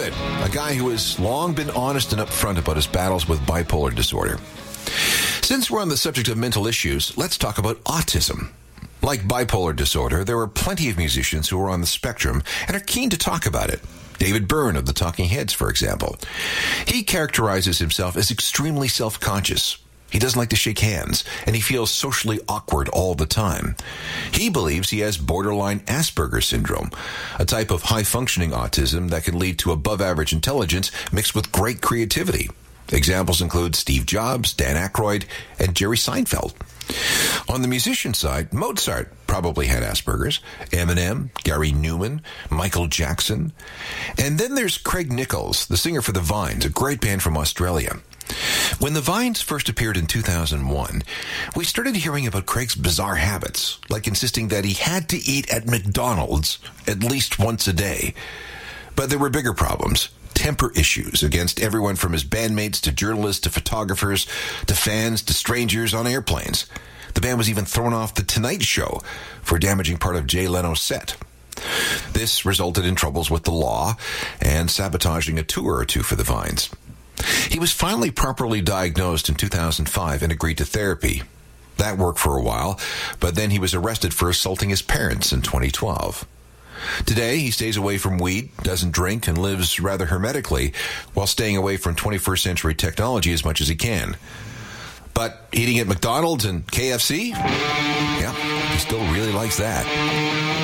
Schmidt, a guy who has long been honest and upfront about his battles with bipolar disorder. Since we're on the subject of mental issues, let's talk about autism. Like bipolar disorder, there are plenty of musicians who are on the spectrum and are keen to talk about it. David Byrne of the Talking Heads, for example. He characterizes himself as extremely self-conscious. He doesn't like to shake hands, and he feels socially awkward all the time. He believes he has borderline Asperger's syndrome, a type of high-functioning autism that can lead to above-average intelligence mixed with great creativity. Examples include Steve Jobs, Dan Aykroyd, and Jerry Seinfeld. On the musician side, Mozart probably had Asperger's, Eminem, Gary Newman, Michael Jackson. And then there's Craig Nichols, the singer for The Vines, a great band from Australia. When The Vines first appeared in 2001, we started hearing about Craig's bizarre habits, like insisting that he had to eat at McDonald's at least once a day. But there were bigger problems. Temper issues against everyone from his bandmates to journalists to photographers to fans to strangers on airplanes. The band was even thrown off The Tonight Show for damaging part of Jay Leno's set. This resulted in troubles with the law and sabotaging a tour or two for the Vines. He was finally properly diagnosed in 2005 and agreed to therapy. That worked for a while, but then he was arrested for assaulting his parents in 2012. Today, he stays away from weed, doesn't drink, and lives rather hermetically while staying away from 21st century technology as much as he can. But eating at McDonald's and KFC? Yeah, he still really likes that.